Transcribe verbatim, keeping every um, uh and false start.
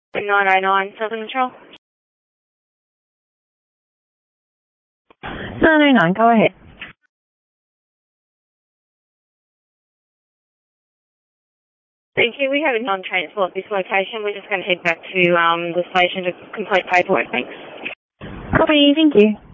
nine oh nine, Southern Control. nine oh nine, go ahead. Thank you. We have a non-transport at this location. We're just going to head back to um, the station to complete paperwork. Thanks. Copy, thank you.